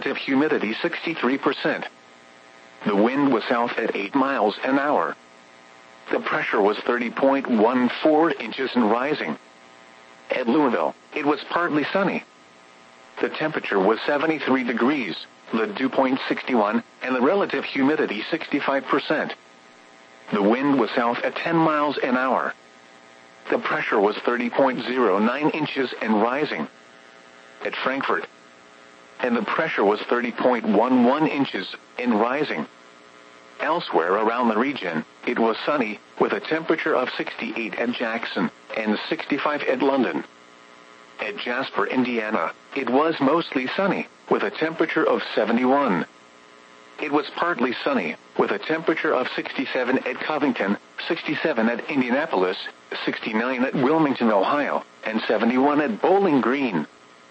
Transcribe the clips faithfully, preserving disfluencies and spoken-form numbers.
relative humidity sixty-three percent. The wind was south at eight miles an hour. The pressure was thirty point one four inches and rising. At Louisville, it was partly sunny. The temperature was seventy-three degrees, the dew point sixty-one, and the relative humidity sixty-five percent. The wind was south at ten miles an hour. The pressure was thirty point zero nine inches and rising. At Frankfurt, and the pressure was thirty point one one inches and rising. Elsewhere around the region, it was sunny, with a temperature of sixty-eight at Jackson and sixty-five at London. At Jasper, Indiana, it was mostly sunny, with a temperature of seventy-one. It was partly sunny, with a temperature of sixty-seven at Covington, sixty-seven at Indianapolis, sixty-nine at Wilmington, Ohio, and seventy-one at Bowling Green.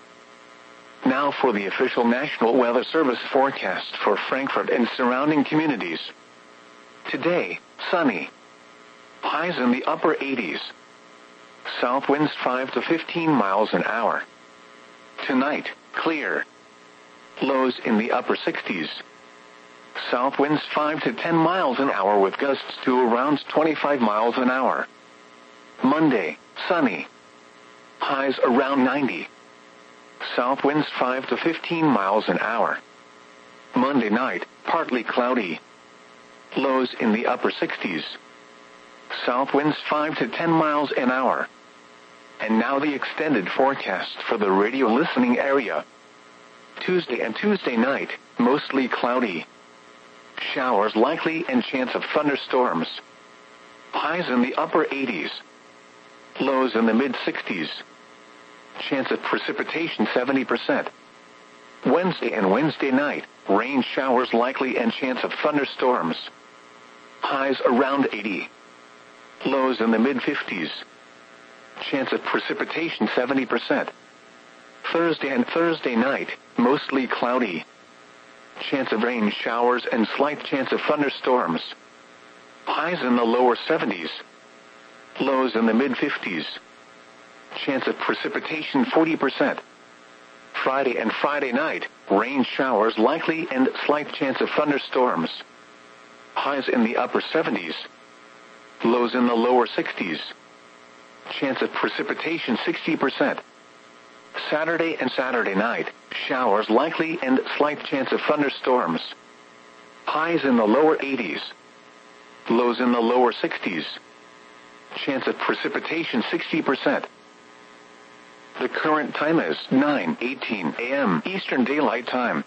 Now for the official National Weather Service forecast for Frankfurt and surrounding communities. Today, sunny. Highs in the upper eighties. South winds five to fifteen miles an hour. Tonight, clear. Lows in the upper sixties. South winds five to ten miles an hour with gusts to around twenty-five miles an hour. Monday, sunny. Highs around ninety. South winds five to fifteen miles an hour. Monday night, partly cloudy. Lows in the upper sixties. South winds five to ten miles an hour. And now the extended forecast for the radio listening area. Tuesday and Tuesday night, mostly cloudy. Showers likely and chance of thunderstorms. Highs in the upper eighties. Lows in the mid sixties. Chance of precipitation seventy percent. Wednesday and Wednesday night, rain showers likely and chance of thunderstorms. Highs around eighty. Lows in the mid fifties. Chance of precipitation seventy percent. Thursday and Thursday night, mostly cloudy. Chance of rain showers and slight chance of thunderstorms. Highs in the lower seventies. Lows in the mid fifties. Chance of precipitation forty percent. Friday and Friday night, rain showers likely and slight chance of thunderstorms. Highs in the upper seventies. Lows in the lower sixties. Chance of precipitation sixty percent. Saturday and Saturday night, showers likely and slight chance of thunderstorms. Highs in the lower eighties. Lows in the lower sixties. Chance of precipitation sixty percent. The current time is nine eighteen a m Eastern Daylight Time.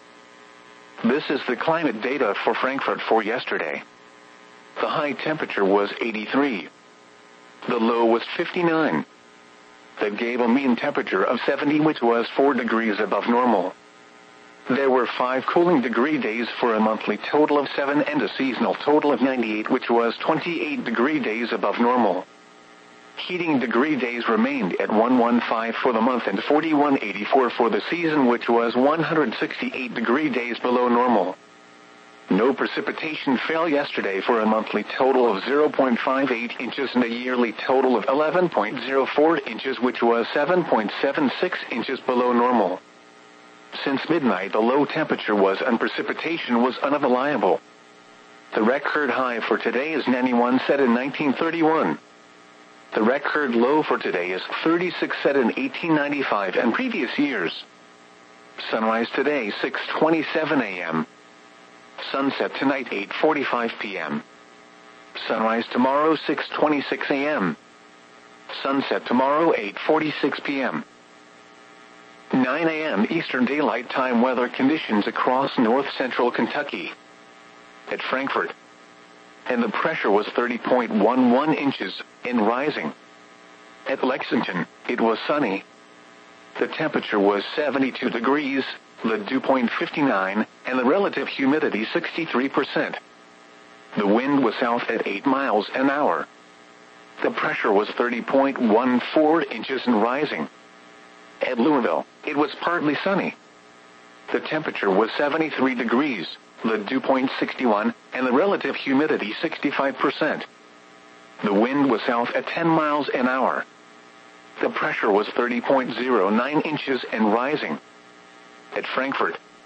This is the climate data for Frankfurt for yesterday. The high temperature was eighty-three. The low was fifty-nine. That gave a mean temperature of seventy, which was four degrees above normal. There were five cooling degree days for a monthly total of seven and a seasonal total of ninety-eight, which was twenty-eight degree days above normal. Heating degree days remained at one hundred fifteen for the month and forty-one eighty-four for the season, which was one hundred sixty-eight degree days below normal. No precipitation fell yesterday for a monthly total of zero point five eight inches and a yearly total of eleven point zero four inches, which was seven point seven six inches below normal. Since midnight, the low temperature was and precipitation was unavailable. The record high for today is ninety-one, set in nineteen thirty-one. The record low for today is thirty-six, set in eighteen ninety-five and previous years. Sunrise today, six twenty-seven a m Sunset tonight, eight forty-five p m Sunrise tomorrow, six twenty-six a m Sunset tomorrow, eight forty-six p m nine a m Eastern Daylight Time weather conditions across north-central Kentucky. At Frankfurt, and the pressure was thirty point one one inches and rising. At Lexington, it was sunny. The temperature was seventy-two degrees, the dew point fifty-nine, and the relative humidity sixty-three percent. The wind was south at eight miles an hour. The pressure was thirty point one four inches and rising. At Louisville, it was partly sunny. The temperature was seventy-three degrees, the dew point sixty-one, and the relative humidity sixty-five percent. The wind was south at ten miles an hour. The pressure was thirty point zero nine inches and rising. At Frankfurt,